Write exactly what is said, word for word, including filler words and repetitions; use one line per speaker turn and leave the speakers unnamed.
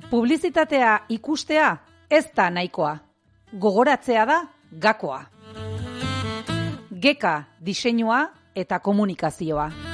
Publizitatea ikustea ez da nahikoa. Gogoratzea da gakoa. Geka diseinua eta komunikazioa.